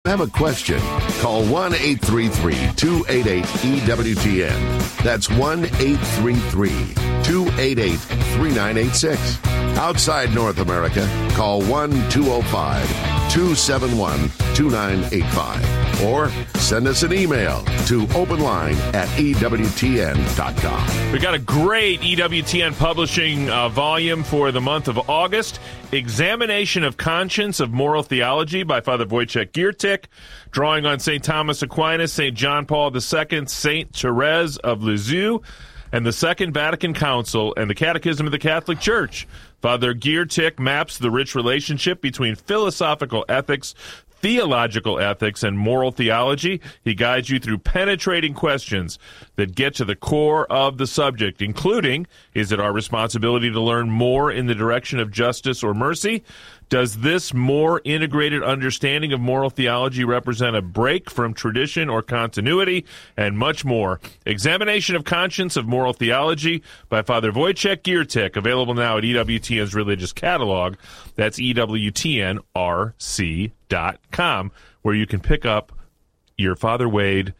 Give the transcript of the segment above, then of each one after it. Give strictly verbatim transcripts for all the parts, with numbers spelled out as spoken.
Have a question? Call one eight three three, two eight eight, E W T N. That's one eight three three, two eight eight, three nine eight six. Outside North America, call one two zero five, two seven one, two nine eight five. Or send us an email to openline at E W T N dot com. We got a great E W T N publishing uh, volume for the month of August. Examination of Conscience of Moral Theology by Father Wojciech Giertych, drawing on Saint Thomas Aquinas, Saint John Paul the Second, Saint Therese of Lisieux, and the Second Vatican Council and the Catechism of the Catholic Church. Father Giertych maps the rich relationship between philosophical ethics, theological ethics, and moral theology. He guides you through penetrating questions that get to the core of the subject, including, is it our responsibility to learn more in the direction of justice or mercy? Does this more integrated understanding of moral theology represent a break from tradition or continuity? And much more. Examination of Conscience of Moral Theology by Father Wojciech Giertych, available now at E W T N's Religious Catalog. That's E W T N R C dot com, where you can pick up your Father Wade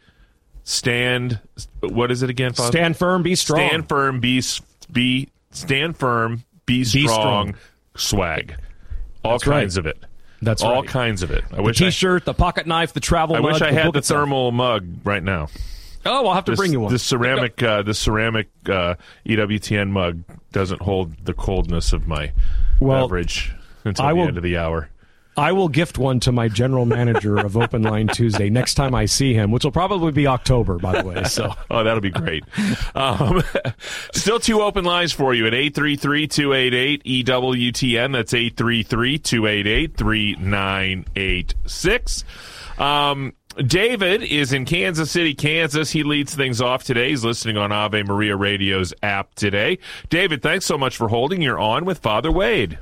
Stand, what is it again, Father? Stand firm, be strong. Stand firm, be, be stand firm, be strong, be strong. swag. All That's kinds right. of it. That's All right. kinds of it. I the wish T-shirt, I, the pocket knife, the travel I mug. wish I the had book the itself. thermal mug right now. Oh, I'll have to This, bring you one. the ceramic, uh, the ceramic uh, E W T N mug doesn't hold the coldness of my well, beverage until I the will, end of the hour. I will gift one to my general manager of Open Line Tuesday next time I see him, which will probably be October, by the way. So, oh, that'll be great. Um, still two open lines for you at eight three three, two eight eight, E W T N. That's eight three three, two eight eight, three nine eight six. Um, David is in Kansas City, Kansas. He leads things off today. He's listening on Ave Maria Radio's app today. David, thanks so much for holding. You're on with Father Wade.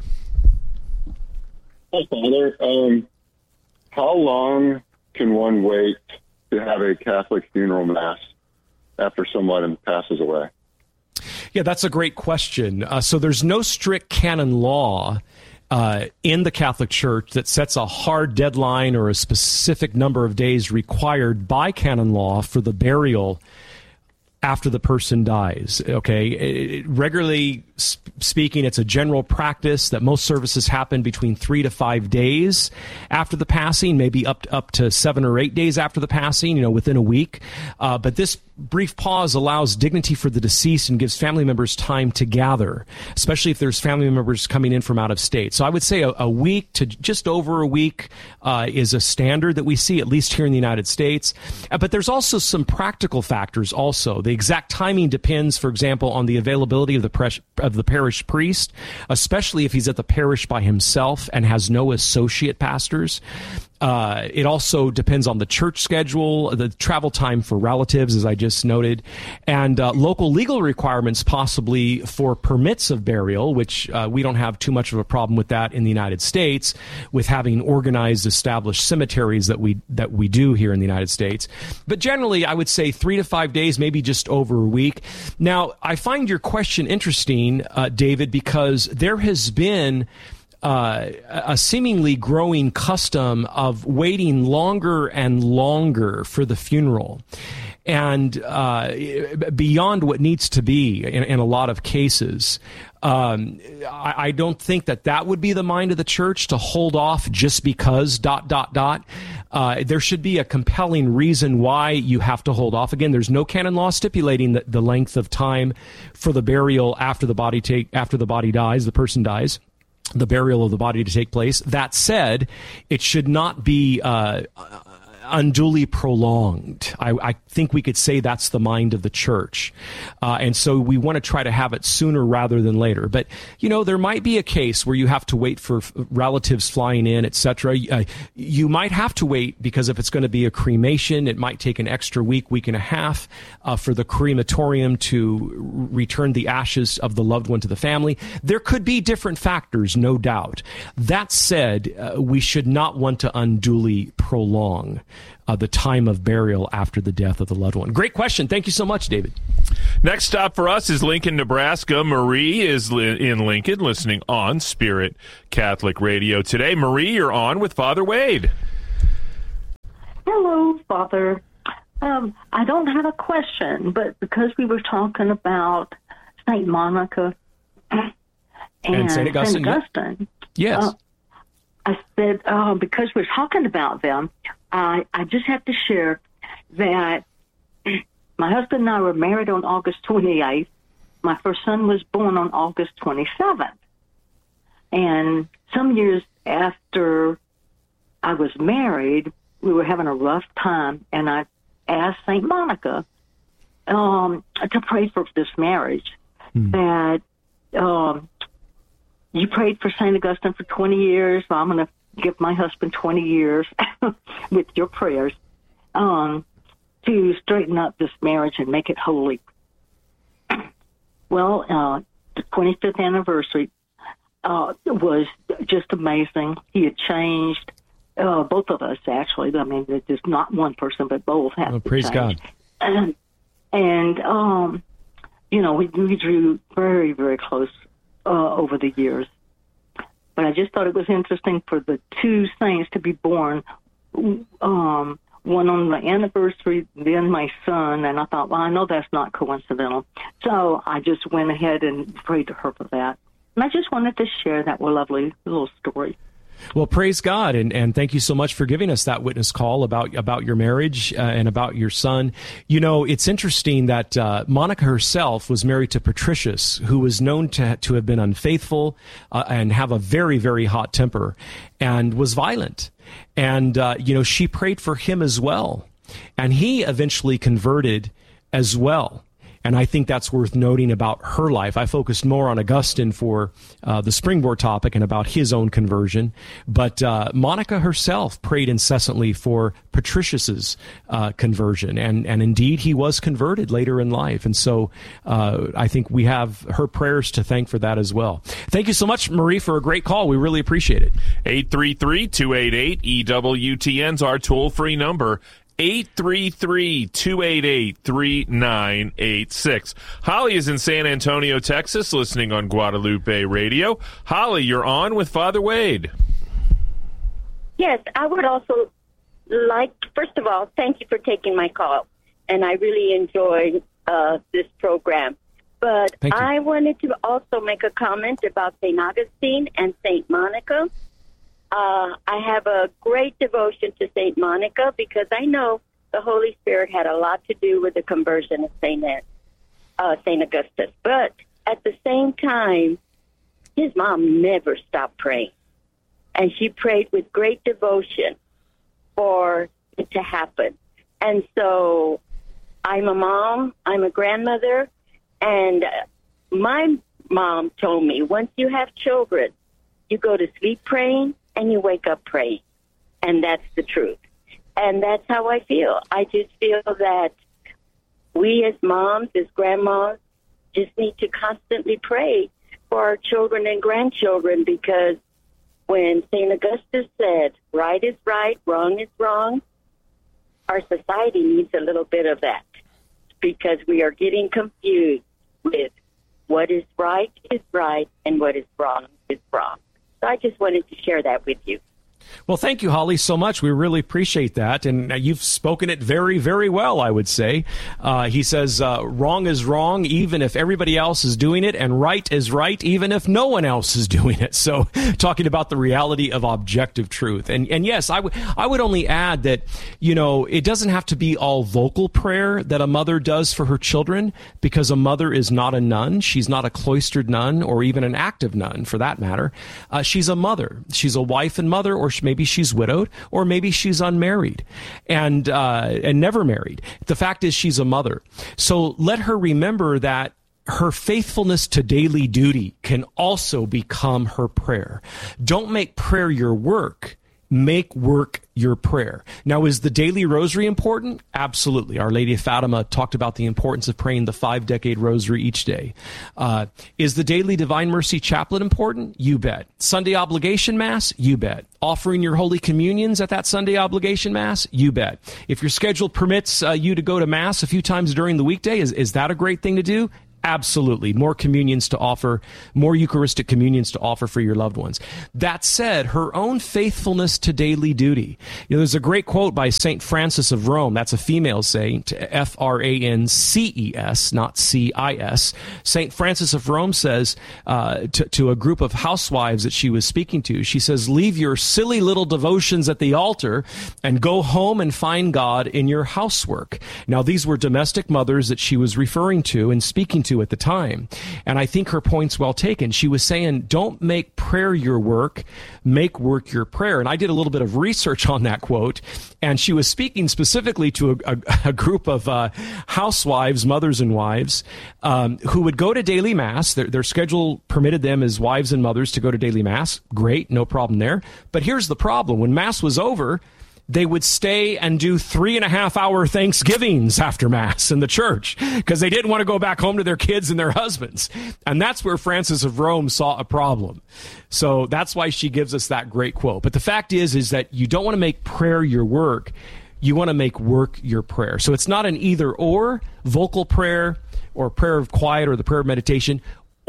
Hi, Father. Um, how long can one wait to have a Catholic funeral mass after someone passes away? Yeah, that's a great question. Uh, so there's no strict canon law uh, in the Catholic Church that sets a hard deadline or a specific number of days required by canon law for the burial after the person dies. Okay, it, regularly sp- speaking, it's a general practice that most services happen between three to five days after the passing, maybe up to, up to seven or eight days after the passing, you know, within a week. Uh, but this brief pause allows dignity for the deceased and gives family members time to gather, especially if there's family members coming in from out of state. So I would say a, a week to just over a week uh, is a standard that we see, at least here in the United States. Uh, but there's also some practical factors also. The exact timing depends, for example, on the availability of the pres- of the parish priest, especially if he's at the parish by himself and has no associate pastors. Uh, it also depends on the church schedule, the travel time for relatives, as I just noted, and uh, local legal requirements possibly for permits of burial, which uh, we don't have too much of a problem with that in the United States, with having organized, established cemeteries that we that we do here in the United States. But generally, I would say three to five days, maybe just over a week. Now, I find your question interesting, uh, David, because there has been Uh, a seemingly growing custom of waiting longer and longer for the funeral, and uh, beyond what needs to be in, in a lot of cases. Um, I, I don't think that that would be the mind of the church, to hold off just because dot, dot, dot. Uh, there should be a compelling reason why you have to hold off. Again, there's no canon law stipulating the, the length of time for the burial after the body take after the body dies, the person dies, the burial of the body to take place. That said, it should not be uh, unduly prolonged. I, I think we could say that's the mind of the church. Uh, and so we want to try to have it sooner rather than later. But, you know, there might be a case where you have to wait for relatives flying in, et cetera. Uh, you might have to wait because if it's going to be a cremation, it might take an extra week, week and a half uh, for the crematorium to return the ashes of the loved one to the family. There could be different factors, no doubt. That said, uh, we should not want to unduly prolong Uh, the time of burial after the death of the loved one. Great question. Thank you so much, David. Next stop for us is Lincoln, Nebraska. Marie is li- in Lincoln, listening on Spirit Catholic Radio today. Marie, you're on with Father Wade. Hello, Father. Um, I don't have a question, but because we were talking about Saint Monica and, and Saint Augustine, Saint Augustine yes, uh, I said uh, because we're talking about them, I I just have to share that my husband and I were married on August twenty-eighth. My first son was born on August twenty-seventh, and some years after I was married, we were having a rough time, and I asked Saint Monica um, to pray for this marriage. Hmm. That um, you prayed for Saint Augustine for twenty years. Well, I'm going to give my husband twenty years with your prayers um, to straighten up this marriage and make it holy. Well, uh, the twenty-fifth anniversary uh, was just amazing. He had changed. Uh, both of us, actually. I mean, it's just not one person, but both have oh, to praise change. God. And, and um, you know, we, we drew very, very close uh, over the years. But I just thought it was interesting for the two saints to be born, um, one on the anniversary, then my son, and I thought, well, I know that's not coincidental. So I just went ahead and prayed to her for that. And I just wanted to share that lovely little story. Well, praise God, and, and thank you so much for giving us that witness call about about your marriage uh, and about your son. You know, it's interesting that uh, Monica herself was married to Patricius, who was known to to have been unfaithful uh, and have a very, very hot temper and was violent. And, uh, you know, she prayed for him as well. And he eventually converted as well. And I think that's worth noting about her life. I focused more on Augustine for uh, the springboard topic and about his own conversion. But uh, Monica herself prayed incessantly for Patricius's uh, conversion. And, and indeed, he was converted later in life. And so uh, I think we have her prayers to thank for that as well. Thank you so much, Marie, for a great call. We really appreciate it. eight three three, two eight eight, E W T N's our toll-free number. eight three three, two eight eight, three nine eight six. Holly is in San Antonio, Texas, listening on Guadalupe Radio. Holly, you're on with Father Wade. Yes, I would also like, first of all, thank you for taking my call. And I really enjoy uh, this program. But I wanted to also make a comment about Saint Augustine and Saint Monica. Uh, I have a great devotion to Saint Monica because I know the Holy Spirit had a lot to do with the conversion of Saint uh, Saint Augustus. But at the same time, his mom never stopped praying. And she prayed with great devotion for it to happen. And so I'm a mom, I'm a grandmother, and my mom told me once you have children, you go to sleep praying, and you wake up praying. And that's the truth. And that's how I feel. I just feel that we as moms, as grandmas, just need to constantly pray for our children and grandchildren, because when Saint Augustus said, right is right, wrong is wrong, our society needs a little bit of that, because we are getting confused with what is right is right and what is wrong is wrong. So I just wanted to share that with you. Well, thank you, Holly, so much. We really appreciate that. And you've spoken it very, very well, I would say. Uh, he says, uh, wrong is wrong, even if everybody else is doing it, and right is right, even if no one else is doing it. So talking about the reality of objective truth. And, and yes, I, w- I would only add that, you know, it doesn't have to be all vocal prayer that a mother does for her children, because a mother is not a nun. She's not a cloistered nun or even an active nun, for that matter. Uh, she's a mother. She's a wife and mother, or maybe she's widowed, or maybe she's unmarried and uh, and never married. The fact is, she's a mother. So let her remember that her faithfulness to daily duty can also become her prayer. Don't make prayer your work. Make work your prayer. Now, is the daily rosary important? Absolutely. Our Lady of Fatima talked about the importance of praying the five-decade rosary each day. Uh, is the daily Divine Mercy Chaplet important? You bet. Sunday obligation Mass? You bet. Offering your Holy Communions at that Sunday obligation Mass? You bet. If your schedule permits uh, you to go to Mass a few times during the weekday, is, is that a great thing to do? Absolutely. More communions to offer, more Eucharistic communions to offer for your loved ones. That said, her own faithfulness to daily duty. You know, there's a great quote by Saint Francis of Rome. That's a female saint, F R A N C E S, not C I S. Saint Francis of Rome says uh, to, to a group of housewives that she was speaking to, she says, leave your silly little devotions at the altar and go home and find God in your housework. Now, these were domestic mothers that she was referring to and speaking to at the time. And I think her point's well taken. She was saying, don't make prayer your work, make work your prayer. And I did a little bit of research on that quote, and she was speaking specifically to a, a, a group of uh, housewives, mothers and wives, um, who would go to daily mass. Their, their schedule permitted them as wives and mothers to go to daily mass. Great, no problem there. But here's the problem. When mass was over, they would stay and do three and a half hour Thanksgivings after Mass in the church because they didn't want to go back home to their kids and their husbands. And that's where Francis of Rome saw a problem. So that's why she gives us that great quote. But the fact is, is that you don't want to make prayer your work. You want to make work your prayer. So it's not an either or, vocal prayer or prayer of quiet or the prayer of meditation,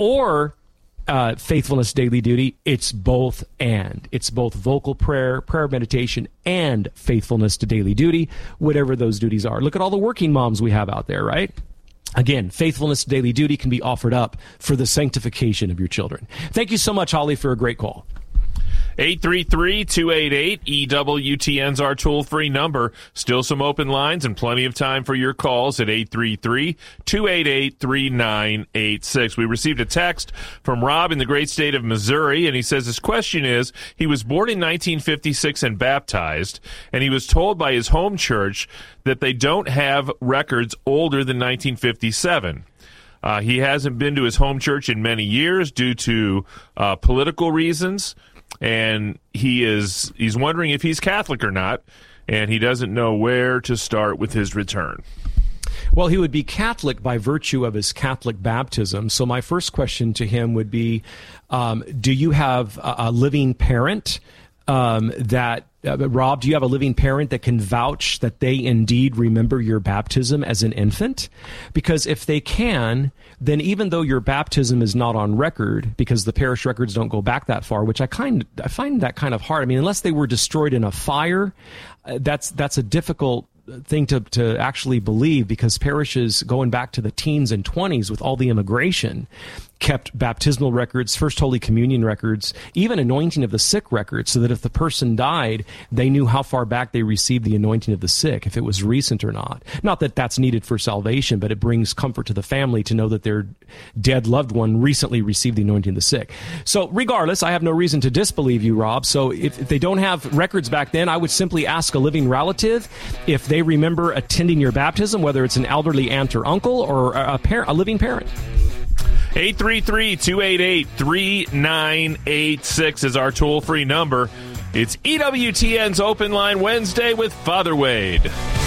or Uh, faithfulness, daily duty. It's both and. It's both vocal prayer, prayer of meditation, and faithfulness to daily duty, whatever those duties are. Look at all the working moms we have out there, right? Again, faithfulness to daily duty can be offered up for the sanctification of your children. Thank you so much, Holly, for a great call. eight three three, two eight eight, E W T N's our toll-free number. Still some open lines and plenty of time for your calls at eight three three, two eight eight, three nine eight six. We received a text from Rob in the great state of Missouri, and he says his question is, he was born in nineteen fifty-six and baptized, and he was told by his home church that they don't have records older than nineteen fifty-seven. Uh, he hasn't been to his home church in many years due to uh, political reasons. And he is he's wondering if he's Catholic or not, and he doesn't know where to start with his return. Well, he would be Catholic by virtue of his Catholic baptism. So my first question to him would be, um, do you have a, a living parent um, that, uh, Rob, do you have a living parent that can vouch that they indeed remember your baptism as an infant? Because if they can, then even though your baptism is not on record, because the parish records don't go back that far, which I kind I find that kind of hard. I mean, unless they were destroyed in a fire, uh, that's that's a difficult thing to, to actually believe, because parishes going back to the teens and twenties with all the immigration kept baptismal records, First Holy Communion records, even anointing of the sick records, so that if the person died, they knew how far back they received the anointing of the sick, if it was recent or not. Not that that's needed for salvation, but it brings comfort to the family to know that their dead loved one recently received the anointing of the sick. So regardless, I have no reason to disbelieve you, Rob. So if, if they don't have records back then, I would simply ask a living relative if they remember attending your baptism, whether it's an elderly aunt or uncle or a, a, parent, a living parent. eight three three, two eight eight, three nine eight six is our toll-free number. It's E W T N's Open Line Wednesday with Father Wade.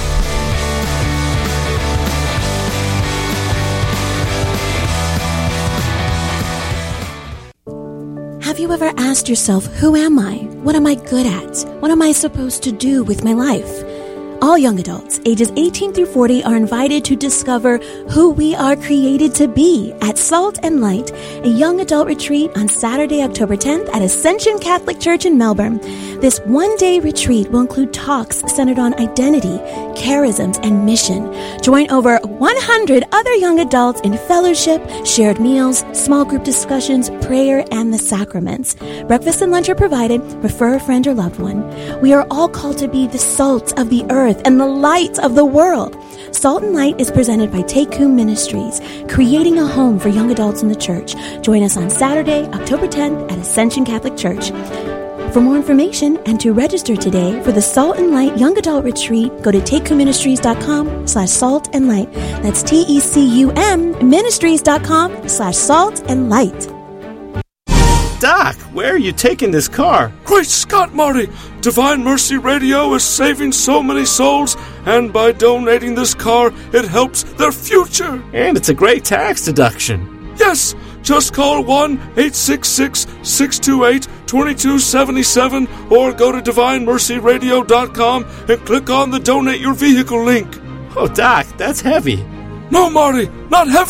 Have you ever asked yourself, who am I? What am I good at? What am I supposed to do with my life? All young adults, ages eighteen through forty, are invited to discover who we are created to be at Salt and Light, a young adult retreat on Saturday, October tenth at Ascension Catholic Church in Melbourne. This one-day retreat will include talks centered on identity, charisms, and mission. Join over one hundred other young adults in fellowship, shared meals, small group discussions, prayer, and the sacraments. Breakfast and lunch are provided. Refer a friend or loved one. We are all called to be the salt of the earth and the light of the world. Salt and Light is presented by Take-Cum Ministries, creating a home for young adults in the church. Join us on Saturday, October tenth at Ascension Catholic Church. For more information and to register today for the Salt and Light Young Adult Retreat, go to takecumministries.com slash salt and light. That's T-E-C-U-M ministries.com slash salt and light. Doc, where are you taking this car? Great Scott, Marty! Divine Mercy Radio is saving so many souls, and by donating this car, it helps their future. And it's a great tax deduction. Yes! Just call one eight six six, six two eight, two two seven seven or go to divine mercy radio dot com and click on the Donate Your Vehicle link. Oh, Doc, that's heavy. No, Marty, not heavy.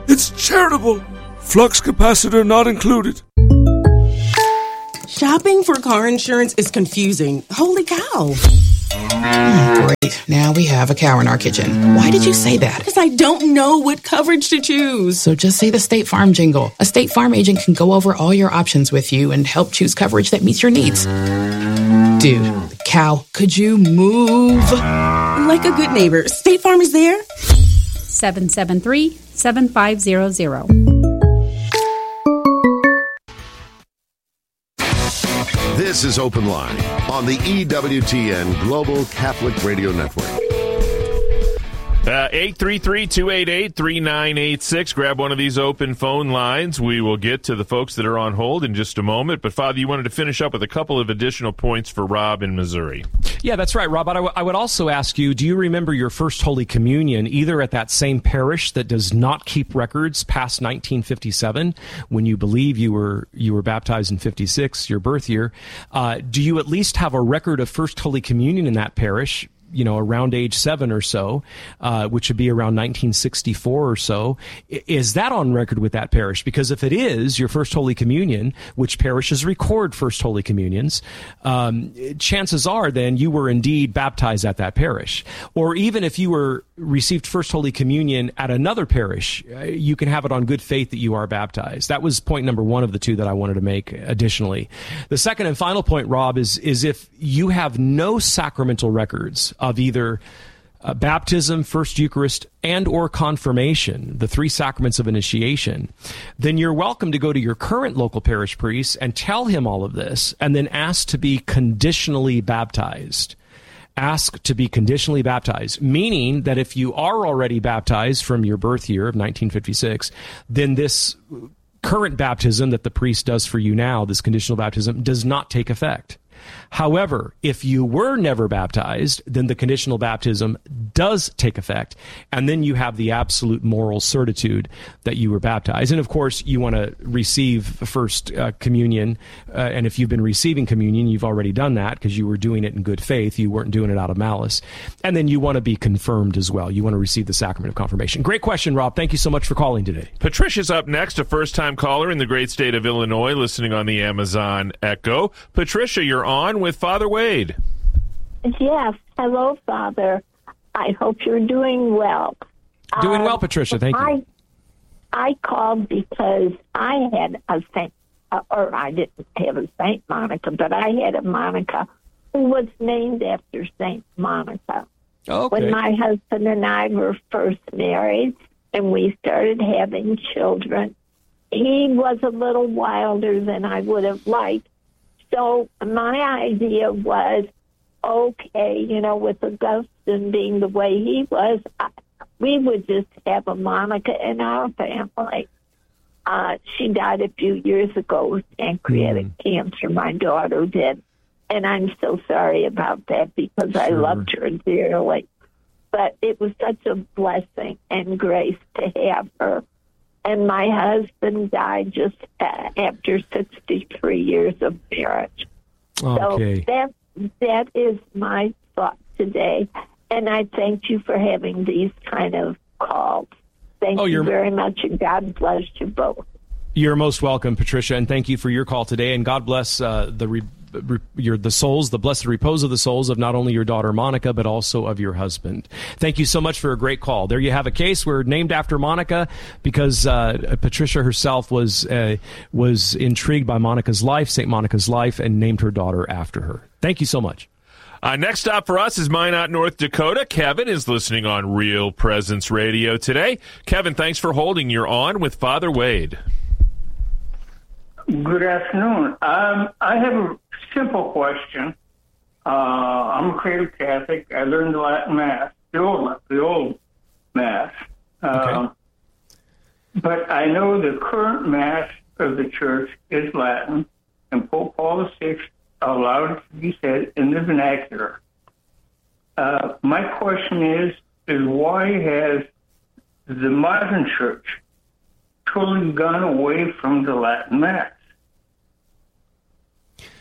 It's charitable. Flux capacitor not included. Shopping for car insurance is confusing. Holy cow. Great. Now we have a cow in our kitchen. Why did you say that? Because I don't know what coverage to choose. So just say the State Farm jingle. A State Farm agent can go over all your options with you and help choose coverage that meets your needs. Dude, cow, could you move? Like a good neighbor, State Farm is there. seven seven three, seven five zero zero. This is Open Line on the E W T N Global Catholic Radio Network. Uh, eight three three, two eight eight, three nine eight six. Grab one of these open phone lines. We will get to the folks that are on hold in just a moment. But, Father, you wanted to finish up with a couple of additional points for Rob in Missouri. Yeah, that's right, Rob. But I, w- I would also ask you, do you remember your first Holy Communion either at that same parish that does not keep records past nineteen fifty-seven, when you believe you were you were baptized in fifty-six, your birth year? Uh, do you at least have a record of first Holy Communion in that parish, you know, around age seven or so, uh, which would be around nineteen sixty-four or so? Is that on record with that parish? Because if it is your first Holy Communion, which parishes record first Holy Communions, um, chances are then you were indeed baptized at that parish. Or even if you were received first Holy Communion at another parish, you can have it on good faith that you are baptized. That was point number one of the two that I wanted to make additionally. The second and final point, Rob, is, is if you have no sacramental records of either uh, baptism, First Eucharist, and or confirmation, the three sacraments of initiation, then you're welcome to go to your current local parish priest and tell him all of this, and then ask to be conditionally baptized. Ask to be conditionally baptized, meaning that if you are already baptized from your birth year of nineteen fifty-six, then this current baptism that the priest does for you now, this conditional baptism, does not take effect. However, if you were never baptized, then the conditional baptism does take effect, and then you have the absolute moral certitude that you were baptized. And of course, you want to receive first uh, communion, uh, and if you've been receiving communion, you've already done that because you were doing it in good faith. You weren't doing it out of malice. And then you want to be confirmed as well. You want to receive the sacrament of confirmation. Great question, Rob. Thank you so much for calling today. Patricia's up next, a first-time caller in the great state of Illinois, listening on the Amazon Echo. Patricia, you're on with Father Wade. Yes. Hello, Father. I hope you're doing well. Doing well, uh, Patricia. Thank I, you. I called because I had a Saint, uh, or I didn't have a Saint Monica, but I had a Monica who was named after Saint Monica. Okay. When my husband and I were first married and we started having children, he was a little wilder than I would have liked. So my idea was, okay, you know, with Augustine being the way he was, I, we would just have a Monica in our family. Uh, she died a few years ago with pancreatic mm. cancer. My daughter did. And I'm so sorry about that because sure. I loved her dearly. But it was such a blessing and grace to have her. And my husband died just uh, after sixty-three years of marriage. Okay. So that, that is my thought today. And I thank you for having these kind of calls. Thank oh, you very much, and God bless you both. You're most welcome, Patricia, and thank you for your call today. And God bless uh, the re- re- your the souls, the blessed repose of the souls of not only your daughter Monica, but also of your husband. Thank you so much for a great call. There you have a case. We're named after Monica because uh, Patricia herself was uh, was intrigued by Monica's life, Saint Monica's life, and named her daughter after her. Thank you so much. Uh, next stop for us is Minot, North Dakota. Kevin is listening on Real Presence Radio today. Kevin, thanks for holding. You're on with Father Wade. Good afternoon. Um, I have a simple question. Uh, I'm a cradle Catholic. I learned the Latin Mass, the old, the old Mass. Uh, okay. But I know the current Mass of the Church is Latin, and Pope Paul the Sixth allowed it to be said in the vernacular. Uh, my question is, is why has the modern Church totally gone away from the Latin Mass?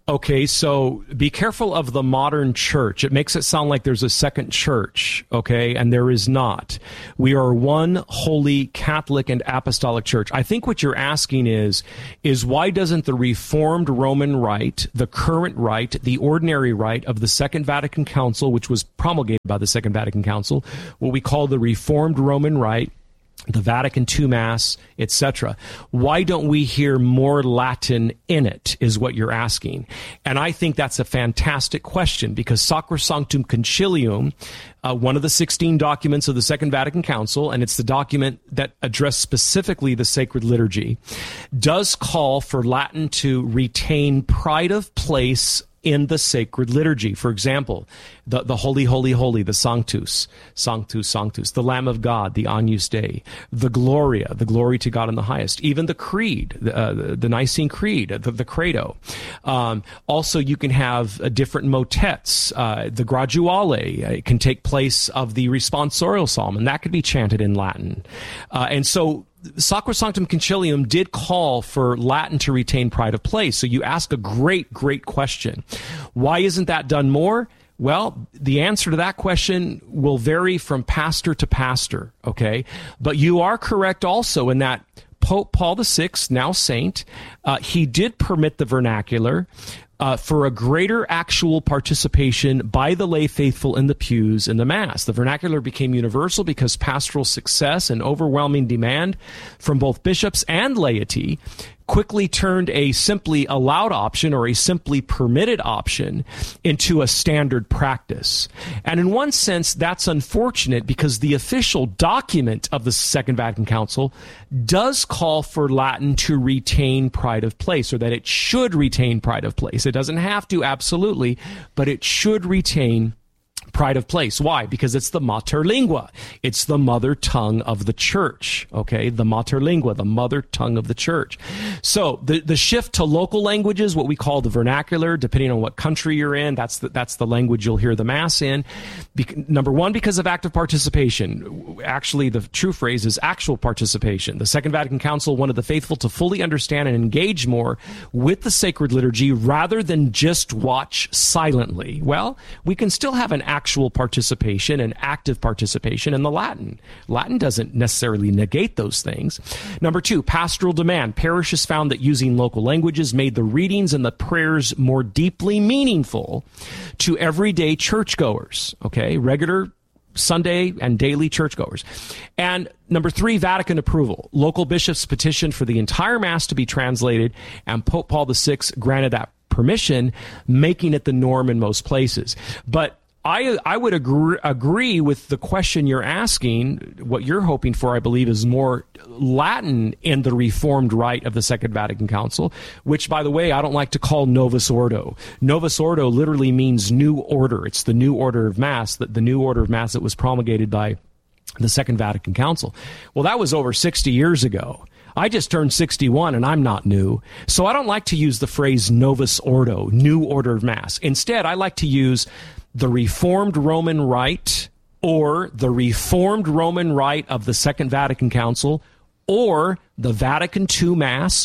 Okay, so be careful of the modern church. It makes it sound like there's a second church, okay, and there is not. We are one holy Catholic and Apostolic Church. I think what you're asking is, is why doesn't the Reformed Roman Rite, the current rite, the ordinary rite of the Second Vatican Council, which was promulgated by the Second Vatican Council, what we call the Reformed Roman Rite, the Vatican two Mass, et cetera. Why don't we hear more Latin in it, is what you're asking. And I think that's a fantastic question, because Sacrosanctum Concilium, uh, one of the sixteen documents of the Second Vatican Council, and it's the document that addressed specifically the sacred liturgy, does call for Latin to retain pride of place in the sacred liturgy. For example, the, the Holy, Holy, Holy, the Sanctus, Sanctus, Sanctus, the Lamb of God, the Agnus Dei, the Gloria, the glory to God in the highest, even the Creed, the, uh, the Nicene Creed, the, the Credo. Um, also, you can have uh, different motets. Uh, the Graduale uh, can take place of the responsorial psalm, and that could be chanted in Latin. Uh, and so Sacrosanctum Concilium did call for Latin to retain pride of place. So you ask a great, great question. Why isn't that done more? Well, the answer to that question will vary from pastor to pastor, okay? But you are correct also in that Pope Paul the Sixth, now saint, uh, he did permit the vernacular Uh, for a greater actual participation by the lay faithful in the pews in the Mass. The vernacular became universal because pastoral success and overwhelming demand from both bishops and laity quickly turned a simply allowed option or a simply permitted option into a standard practice. And in one sense, that's unfortunate because the official document of the Second Vatican Council does call for Latin to retain pride of place, or that it should retain pride of place. It doesn't have to, absolutely, but it should retain pride of place. Why? Because it's the mater lingua. It's the mother tongue of the church. Okay? The mater lingua, the mother tongue of the church. So the, the shift to local languages, what we call the vernacular, depending on what country you're in, that's the, that's the language you'll hear the Mass in. Be- number one, because of active participation. Actually, the true phrase is actual participation. The Second Vatican Council wanted the faithful to fully understand and engage more with the sacred liturgy rather than just watch silently. Well, we can still have an actual participation and active participation in the Latin. Latin doesn't necessarily negate those things. Number two, pastoral demand. Parishes found that using local languages made the readings and the prayers more deeply meaningful to everyday churchgoers, okay? Regular Sunday and daily churchgoers. And number three, Vatican approval. Local bishops petitioned for the entire Mass to be translated, and Pope Paul the Sixth granted that permission, making it the norm in most places. But I I would agree, agree with the question you're asking. What you're hoping for, I believe, is more Latin in the Reformed Rite of the Second Vatican Council, which, by the way, I don't like to call Novus Ordo. Novus Ordo literally means new order. It's the new order of Mass, the, the new order of Mass that was promulgated by the Second Vatican Council. Well, that was over sixty years ago. I just turned sixty-one, and I'm not new. So I don't like to use the phrase Novus Ordo, new order of Mass. Instead, I like to use the Reformed Roman Rite, or the Reformed Roman Rite of the Second Vatican Council, or the Vatican two Mass,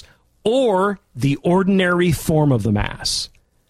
or the ordinary form of the Mass.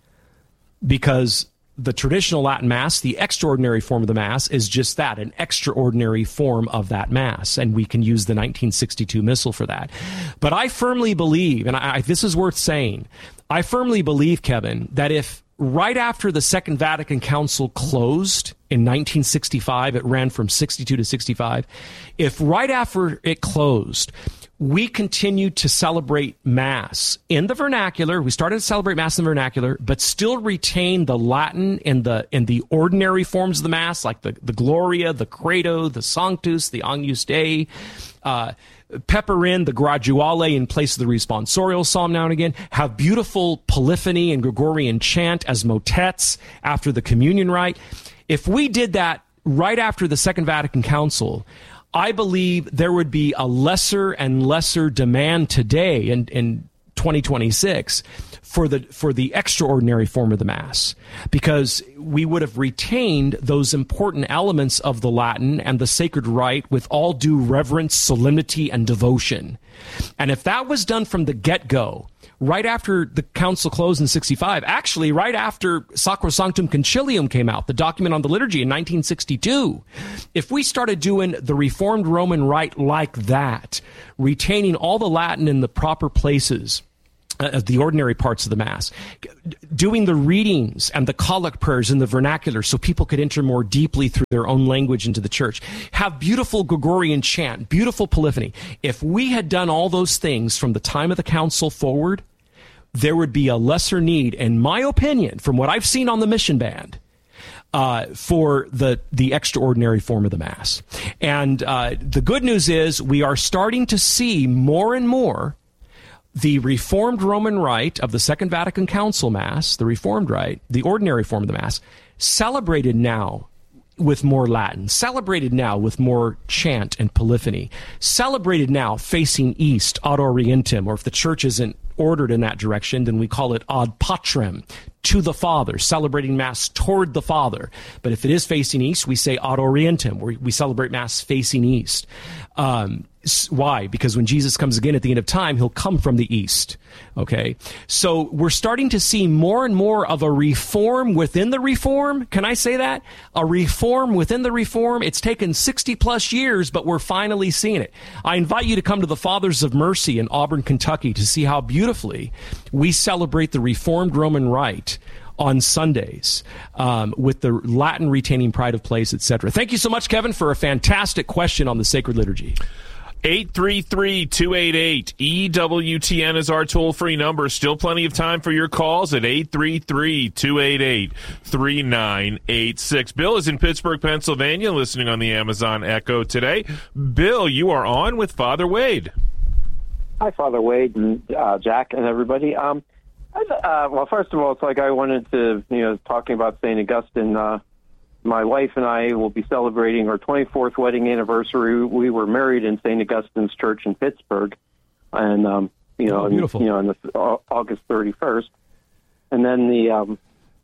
Because the traditional Latin Mass, the extraordinary form of the Mass, is just that, an extraordinary form of that Mass. And we can use the nineteen sixty-two Missal for that. But I firmly believe, and I, this is worth saying, I firmly believe, Kevin, that if right after the Second Vatican Council closed in nineteen sixty-five, it ran from sixty-two to sixty-five, if right after it closed, we continued to celebrate Mass in the vernacular, we started to celebrate Mass in the vernacular, but still retain the Latin in the in the ordinary forms of the Mass, like the, the Gloria, the Credo, the Sanctus, the Agnus Dei, uh, pepper in the Graduale in place of the responsorial psalm now and again, have beautiful polyphony and Gregorian chant as motets after the communion rite. If we did that right after the Second Vatican Council, I believe there would be a lesser and lesser demand today in, in twenty twenty-six for the for the extraordinary form of the Mass, because we would have retained those important elements of the Latin and the sacred rite with all due reverence, solemnity, and devotion. And if that was done from the get-go, right after the council closed in sixty-five, actually right after Sacrosanctum Concilium came out, the document on the liturgy in nineteen sixty-two. If we started doing the Reformed Roman Rite like that, retaining all the Latin in the proper places, Uh, the ordinary parts of the Mass, doing the readings and the collect prayers in the vernacular so people could enter more deeply through their own language into the church, have beautiful Gregorian chant, beautiful polyphony. If we had done all those things from the time of the council forward, there would be a lesser need, in my opinion, from what I've seen on the mission band, Uh, for the the extraordinary form of the Mass. And uh, the good news is we are starting to see more and more the Reformed Roman Rite of the Second Vatican Council Mass, the Reformed Rite, the ordinary form of the Mass, celebrated now with more Latin, celebrated now with more chant and polyphony, celebrated now facing east, ad orientem, or if the church isn't ordered in that direction, then we call it ad patrem, to the Father, celebrating Mass toward the Father. But if it is facing east, we say ad orientem, where we celebrate Mass facing east. Um, why? Because when Jesus comes again at the end of time, he'll come from the east. Okay? So we're starting to see more and more of a reform within the reform. Can I say that? A reform within the reform. It's taken sixty plus years, but we're finally seeing it. I invite you to come to the Fathers of Mercy in Auburn, Kentucky to see how beautifully we celebrate the Reformed Roman Rite on Sundays um, with the Latin retaining pride of place, et cetera. Thank you so much, Kevin, for a fantastic question on the sacred liturgy. eight three three, two eight eight, E W T N is our toll-free number. Still plenty of time for your calls at eight three three, two eight eight, three nine eight six. Bill is in Pittsburgh, Pennsylvania, listening on the Amazon Echo today. Bill, you are on with Father Wade. Hi, Father Wade and uh, Jack and everybody. Um, uh, well, first of all, it's like I wanted to, you know, talking about Saint Augustine, uh, my wife and I will be celebrating our twenty-fourth wedding anniversary. We were married in Saint Augustine's Church in Pittsburgh, and um, you know, oh, beautiful. And, you know, on the, uh, August thirty-first, and then the, um,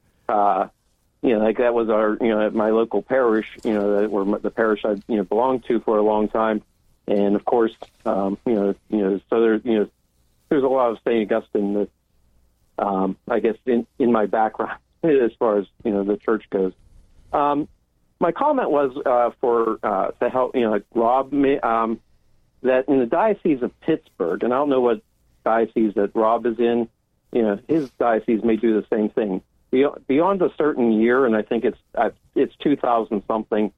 uh, you know, like that was our, you know, at my local parish, you know, that were the parish I, you know, belonged to for a long time, and of course, um, you know, you know, so there, you know, there's a lot of Saint Augustine that, um, I guess, in in my background as far as you know the church goes. Um, my comment was uh, for uh, to help, you know, like Rob, um, that in the Diocese of Pittsburgh, and I don't know what diocese that Rob is in, you know, his diocese may do the same thing. Beyond, beyond a certain year, and I think it's uh, it's two thousand something.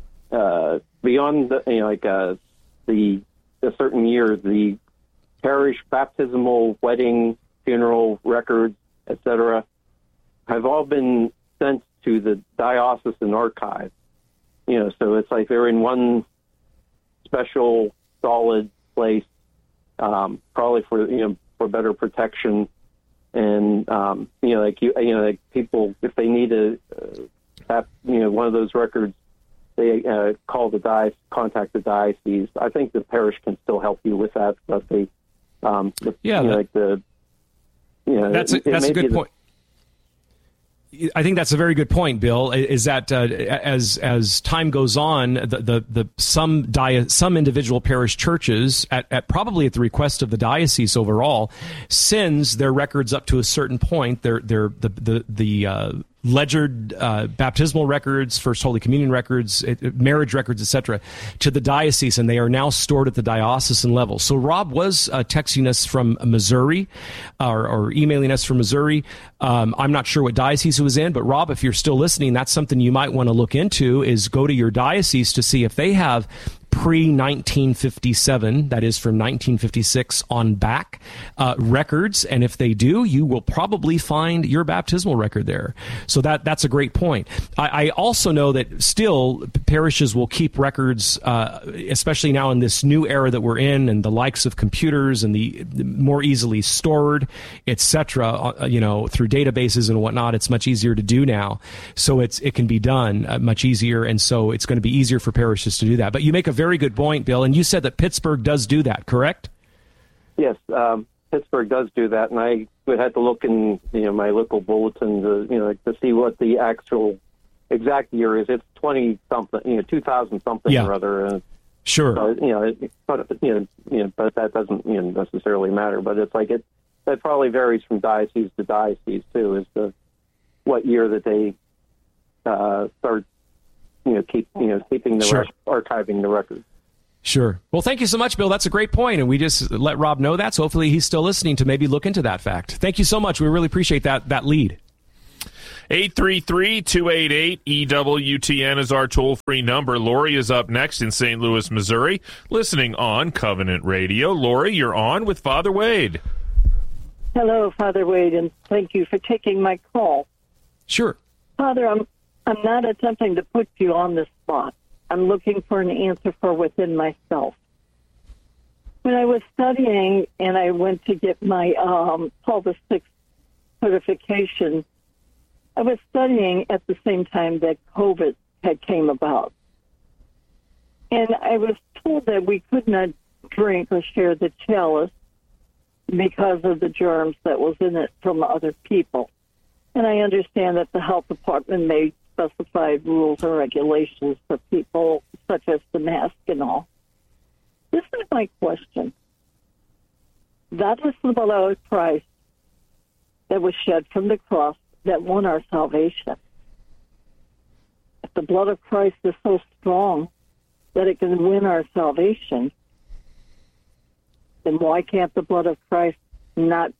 Uh, beyond the, you know, like uh, the a certain year, the parish baptismal, wedding, funeral records, et cetera, have all been sent to the diocesan archive. You know, so it's like they're in one special, solid place, um, probably for you know for better protection, and um, you know, like you, you know, like people if they need a, uh, have, you know, one of those records, they uh, call the diocese, contact the diocese. I think the parish can still help you with that, but they, um, the, yeah, you know, that, like the, you know, that's a, it, that's it a good the, point. I think that's a very good point, Bill. Is that uh, as as time goes on, the the, the some dia- some individual parish churches, at, at probably at the request of the diocese overall, sends their records up to a certain point. Their their the the the uh, ledgered uh, baptismal records, First Holy Communion records, it, marriage records, et cetera, to the diocese, and they are now stored at the diocesan level. So Rob was uh, texting us from Missouri, or, or emailing us from Missouri. Um, I'm not sure what diocese it was in, but Rob, if you're still listening, that's something you might want to look into, is go to your diocese to see if they have pre nineteen fifty-seven, that is from nineteen fifty-six on back, uh, records. And if they do, you will probably find your baptismal record there. So that that's a great point. I, I also know that still parishes will keep records, uh, especially now in this new era that we're in, and the likes of computers and the, the more easily stored, et cetera, uh, you know, through databases and whatnot. It's much easier to do now. So it's it can be done uh, much easier. And so it's going to be easier for parishes to do that. But you make a very good point, Bill. And you said that Pittsburgh does do that, correct? Yes, um, Pittsburgh does do that, and I would have to look in you know my local bulletin to you know to see what the actual exact year is. It's twenty something, you know, two thousand something yeah. or other. Uh, sure. So, you know, it, but you know, you know, but that doesn't you know necessarily matter. But it's like it that probably varies from diocese to diocese too, as to what year that they uh, start, you know, keep you know keeping the Sure. rec- archiving the record. Sure. Well, thank you so much, Bill. That's a great point, and we just let Rob know that, so hopefully he's still listening to maybe look into that fact. Thank you so much. We really appreciate that that lead. eight three three, two eight eight, E W T N is our toll-free number. Lori is up next in Saint Louis, Missouri, listening on Covenant Radio. Lori, you're on with Father Wade. Hello, Father Wade, and thank you for taking my call. Sure. Father, I'm I'm not attempting to put you on the spot. I'm looking for an answer for within myself. When I was studying and I went to get my um, Paul the Sixth certification, I was studying at the same time that COVID had came about. And I was told that we could not drink or share the chalice because of the germs that was in it from other people. And I understand that the health department made specified rules and regulations for people such as the mask and all. This is my question. That is the blood of Christ that was shed from the cross that won our salvation. If the blood of Christ is so strong that it can win our salvation, then why can't the blood of Christ not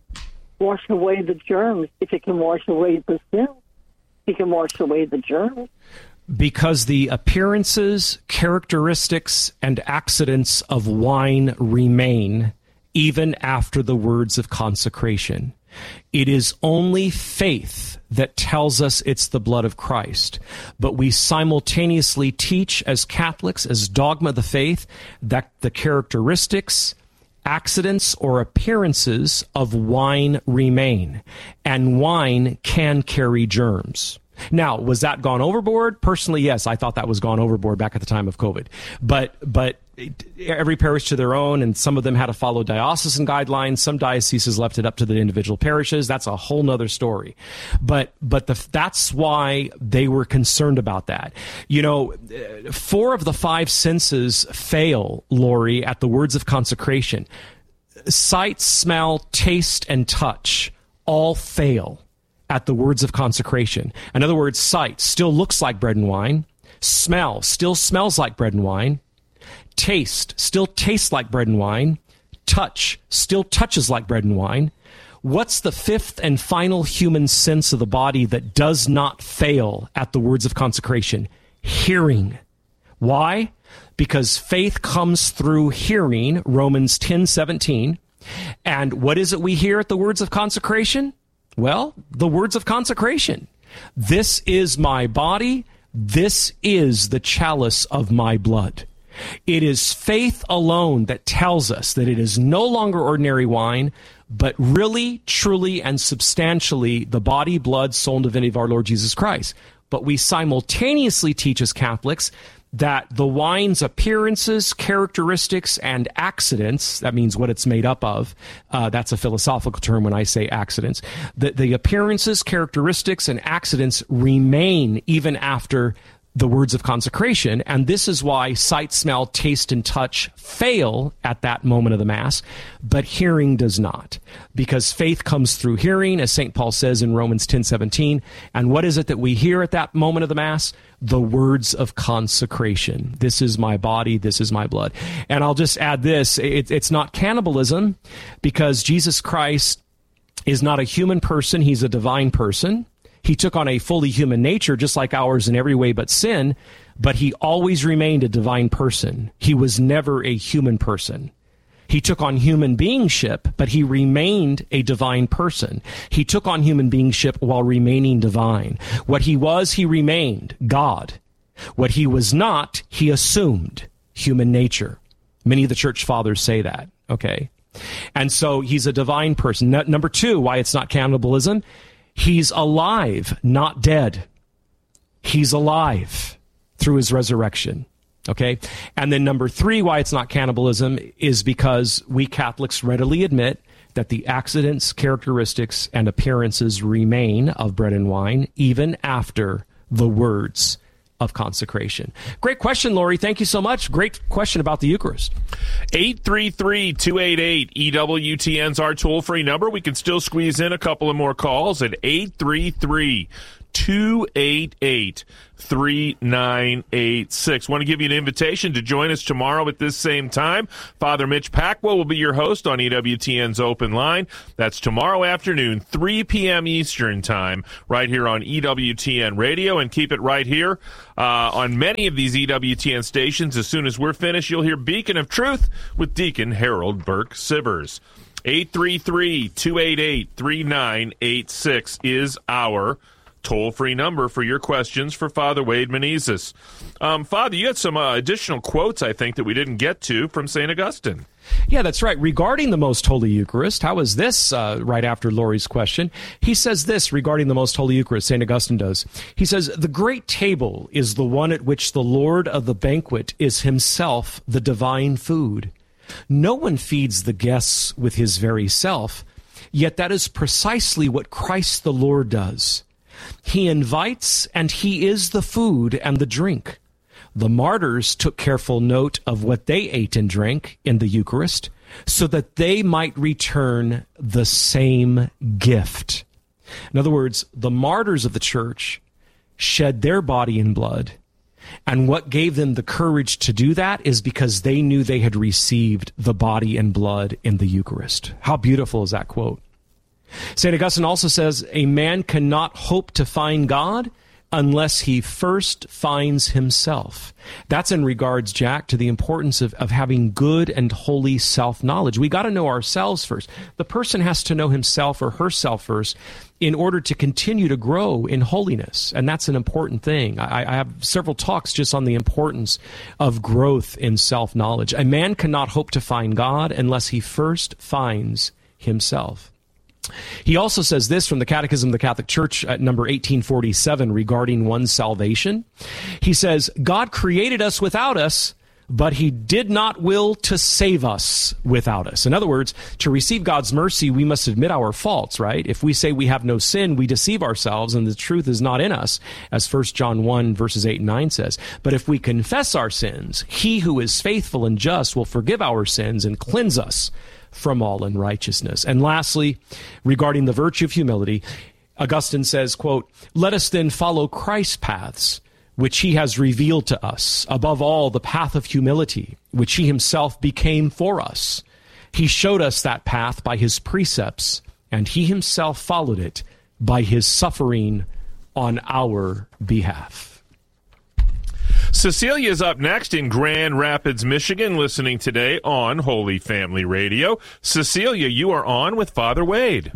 wash away the germs? If it can wash away the sin, it can wash away the germs. Because the appearances, characteristics, and accidents of wine remain even after the words of consecration. It is only faith that tells us it's the blood of Christ. But we simultaneously teach as Catholics, as dogma of the faith, that the characteristics, accidents, or appearances of wine remain. And wine can carry germs. Now, was that gone overboard? Personally, yes, I thought that was gone overboard back at the time of COVID. But but every parish to their own, and some of them had to follow diocesan guidelines. Some dioceses left it up to the individual parishes. That's a whole nother story. But but the, that's why they were concerned about that. You know, four of the five senses fail, Lori, at the words of consecration. Sight, smell, taste, and touch all fail at the words of consecration. In other words, sight still looks like bread and wine. Smell still smells like bread and wine. Taste still tastes like bread and wine. Touch still touches like bread and wine. What's the fifth and final human sense of the body that does not fail at the words of consecration? Hearing. Why? Because faith comes through hearing, Romans ten seventeen. And what is it we hear at the words of consecration? Well, the words of consecration. This is my body. This is the chalice of my blood. It is faith alone that tells us that it is no longer ordinary wine, but really, truly, and substantially the body, blood, soul, and divinity of our Lord Jesus Christ. But we simultaneously teach as Catholics that the wine's appearances, characteristics, and accidents, that means what it's made up of, uh, that's a philosophical term when I say accidents, that the appearances, characteristics, and accidents remain even after the words of consecration, and this is why sight, smell, taste, and touch fail at that moment of the Mass, but hearing does not, because faith comes through hearing, as Saint Paul says in Romans ten seventeen, and what is it that we hear at that moment of the Mass? The words of consecration. This is my body, this is my blood. And I'll just add this, it, it's not cannibalism, because Jesus Christ is not a human person, he's a divine person. He took on a fully human nature, just like ours in every way but sin, but he always remained a divine person. He was never a human person. He took on human beingship, but he remained a divine person. He took on human beingship while remaining divine. What he was, he remained God. What he was not, he assumed human nature. Many of the church fathers say that, okay? And so he's a divine person. No, number two, why it's not cannibalism, he's alive, not dead. He's alive through his resurrection. Okay? And then number three, why it's not cannibalism, is because we Catholics readily admit that the accidents, characteristics, and appearances remain of bread and wine even after the words of consecration. Great question, Lori. Thank you so much. Great question about the Eucharist. eight three three, two eight eight, E W T N is our toll-free number. We can still squeeze in a couple of more calls at eight three three, two eight eight, three nine eight six. Want to give you an invitation to join us tomorrow at this same time. Father Mitch Pacwa will be your host on E W T N's Open Line. That's tomorrow afternoon, three p.m. Eastern Time, right here on E W T N Radio. And keep it right here uh, on many of these E W T N stations. As soon as we're finished, you'll hear Beacon of Truth with Deacon Harold Burke Sivers. eight three three, two eight eight, three nine eight six is our toll-free number for your questions for Father Wade Menezes. Um, Father, you had some uh, additional quotes, I think, that we didn't get to from Saint Augustine. Yeah, that's right. Regarding the Most Holy Eucharist, how is this uh, right after Lori's question? He says this regarding the Most Holy Eucharist, Saint Augustine does. He says, the great table is the one at which the Lord of the banquet is himself the divine food. No one feeds the guests with his very self, yet that is precisely what Christ the Lord does. He invites, and he is the food and the drink. The martyrs took careful note of what they ate and drank in the Eucharist, so that they might return the same gift. In other words, the martyrs of the church shed their body and blood, and what gave them the courage to do that is because they knew they had received the body and blood in the Eucharist. How beautiful is that quote? Saint Augustine also says, a man cannot hope to find God unless he first finds himself. That's in regards, Jack, to the importance of, of having good and holy self-knowledge. We got to know ourselves first. The person has to know himself or herself first in order to continue to grow in holiness. And that's an important thing. I, I have several talks just on the importance of growth in self-knowledge. A man cannot hope to find God unless he first finds himself. He also says this from the Catechism of the Catholic Church at number eighteen forty-seven regarding one's salvation. He says, God created us without us, but he did not will to save us without us. In other words, to receive God's mercy, we must admit our faults, right? If we say we have no sin, we deceive ourselves and the truth is not in us, as First John one verses eight and nine says. But if we confess our sins, he who is faithful and just will forgive our sins and cleanse us from all unrighteousness. And lastly, regarding the virtue of humility, Augustine says, quote, let us then follow Christ's paths, which he has revealed to us, above all the path of humility, which he himself became for us. He showed us that path by his precepts, and he himself followed it by his suffering on our behalf. Cecilia is up next in Grand Rapids, Michigan, listening today on Holy Family Radio. Cecilia, you are on with Father Wade.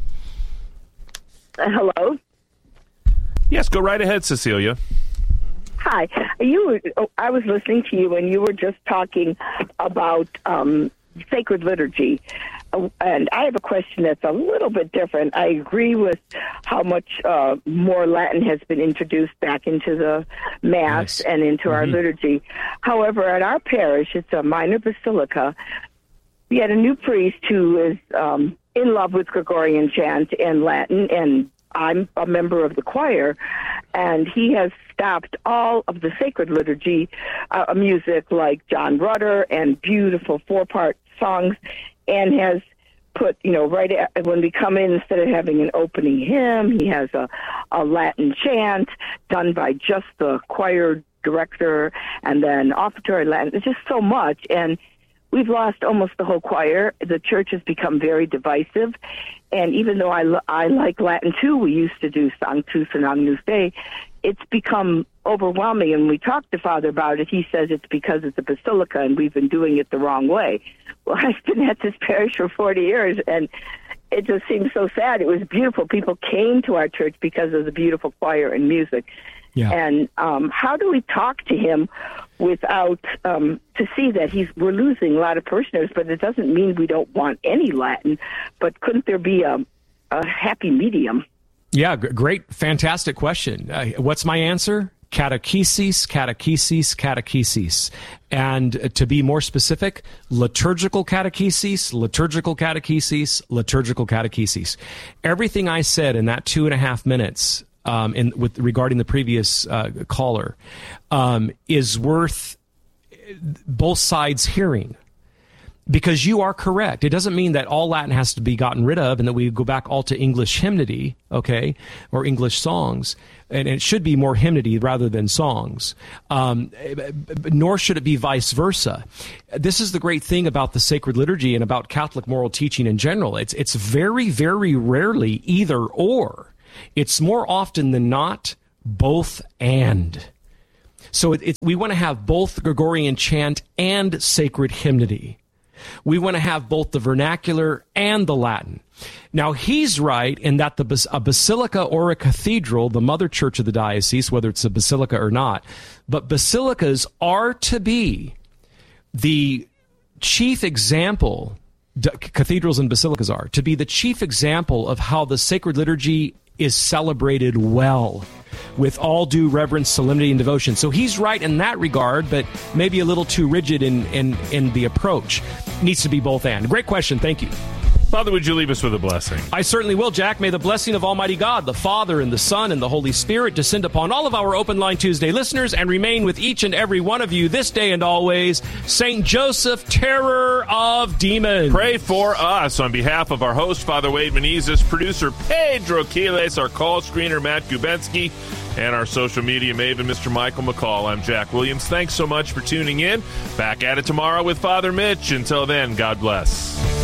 Uh, hello? Yes, go right ahead, Cecilia. Hi. You. I was listening to you, and you were just talking about um, sacred liturgy. Uh, and I have a question that's a little bit different. I agree with how much uh, more Latin has been introduced back into the Mass nice. and into mm-hmm. our liturgy. However, at our parish, it's a minor basilica. We had a new priest who is um, in love with Gregorian chant and Latin, and I'm a member of the choir, and he has stopped all of the sacred liturgy uh, music like John Rutter and beautiful four-part songs, and has put, you know, right at, when we come in, instead of having an opening hymn, he has a, a Latin chant done by just the choir director, and then offertory Latin. It's just so much, and we've lost almost the whole choir. The church has become very divisive, and even though I, I like Latin too, we used to do Sanctus and Agnus Dei, it's become overwhelming, and we talked to Father about it. He says it's because it's a basilica, and we've been doing it the wrong way. Well, I've been at this parish for forty years, and it just seems so sad. It was beautiful. People came to our church because of the beautiful choir and music. Yeah. And um, how do we talk to him without um, to see that he's we're losing a lot of parishioners? But it doesn't mean we don't want any Latin. But couldn't there be a, a happy medium? Yeah, g- great, fantastic question. Uh, what's my answer? Catechesis, catechesis, catechesis. And to be more specific, liturgical catechesis, liturgical catechesis, liturgical catechesis. Everything I said in that two and a half minutes um, in with regarding the previous uh, caller um, is worth both sides hearing. Because you are correct. It doesn't mean that all Latin has to be gotten rid of and that we go back all to English hymnody, okay, or English songs. And it should be more hymnody rather than songs. Um, nor should it be vice versa. This is the great thing about the sacred liturgy and about Catholic moral teaching in general. It's, it's very, very rarely either or. It's more often than not both and. So it, it, we want to have both Gregorian chant and sacred hymnody. We want to have both the vernacular and the Latin. Now, he's right in that the a basilica or a cathedral, the mother church of the diocese, whether it's a basilica or not, but basilicas are to be the chief example, cathedrals and basilicas are, to be the chief example of how the sacred liturgy is celebrated well, with all due reverence, solemnity, and devotion. So he's right in that regard, but maybe a little too rigid in, in, in the approach. Needs to be both and. Great question. Thank you. Father, would you leave us with a blessing? I certainly will, Jack. May the blessing of Almighty God, the Father, and the Son, and the Holy Spirit descend upon all of our Open Line Tuesday listeners and remain with each and every one of you this day and always. Saint Joseph, terror of demons. Pray for us on behalf of our host, Father Wade Menezes, producer Pedro Quiles, our call screener, Matt Gubensky, and our social media maven, Mister Michael McCall. I'm Jack Williams. Thanks so much for tuning in. Back at it tomorrow with Father Mitch. Until then, God bless.